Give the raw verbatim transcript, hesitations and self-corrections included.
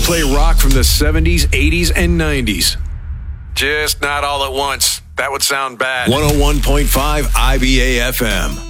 play rock from the seventies, eighties, and nineties. Just not all at once. That would sound bad. one oh one point five I B A F M.